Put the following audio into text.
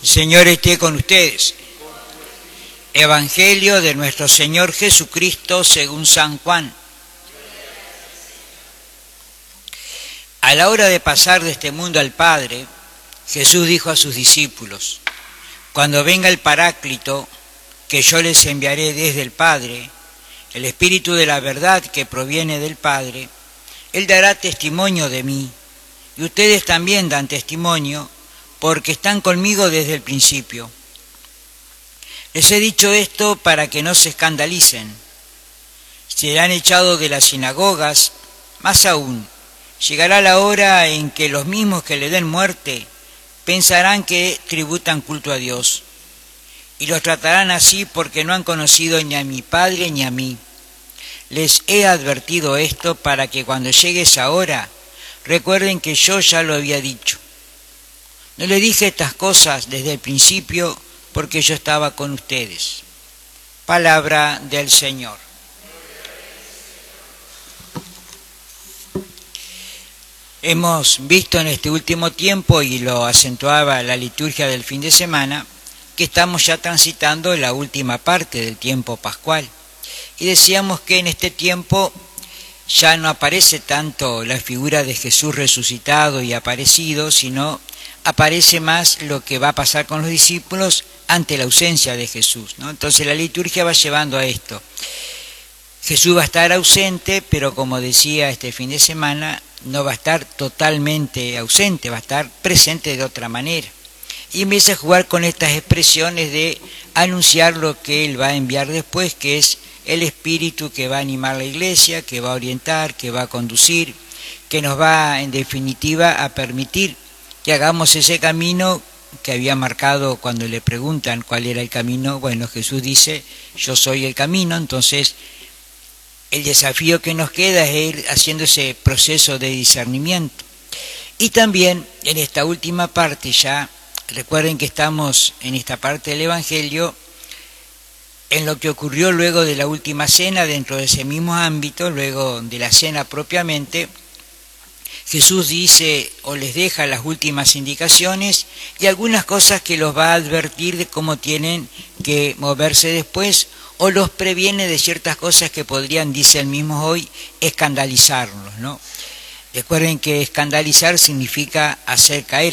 Señor esté con ustedes. Evangelio de nuestro Señor Jesucristo según San Juan. A la hora de pasar de este mundo al Padre, Jesús dijo a sus discípulos: cuando venga el Paráclito, que yo les enviaré desde el Padre, el Espíritu de la verdad que proviene del Padre, Él dará testimonio de mí, y ustedes también dan testimonio, porque están conmigo desde el principio. Les he dicho esto para que no se escandalicen. Serán echados de las sinagogas, más aún, llegará la hora en que los mismos que le den muerte pensarán que tributan culto a Dios, y los tratarán así porque no han conocido ni a mi Padre ni a mí. Les he advertido esto para que cuando llegue esa hora recuerden que yo ya lo había dicho. No les dije estas cosas desde el principio porque yo estaba con ustedes. Palabra del Señor. Hemos visto en este último tiempo, y lo acentuaba la liturgia del fin de semana, que estamos ya transitando la última parte del tiempo pascual. Y decíamos que en este tiempo ya no aparece tanto la figura de Jesús resucitado y aparecido, sino aparece más lo que va a pasar con los discípulos ante la ausencia de Jesús, ¿no? Entonces la liturgia va llevando a esto. Jesús va a estar ausente, pero como decía este fin de semana, no va a estar totalmente ausente, va a estar presente de otra manera. Y empieza a jugar con estas expresiones de anunciar lo que Él va a enviar después, que es el Espíritu que va a animar la Iglesia, que va a orientar, que va a conducir, que nos va en definitiva a permitir que hagamos ese camino que había marcado cuando le preguntan cuál era el camino. Bueno, Jesús dice: yo soy el camino. Entonces el desafío que nos queda es ir haciendo ese proceso de discernimiento. Y también en esta última parte, ya recuerden que estamos en esta parte del Evangelio, en lo que ocurrió luego de la última cena, dentro de ese mismo ámbito, luego de la cena propiamente, Jesús dice o les deja las últimas indicaciones y algunas cosas que los va a advertir de cómo tienen que moverse después, o los previene de ciertas cosas que podrían, dice él mismo hoy, escandalizarlos, ¿no? Recuerden que escandalizar significa hacer caer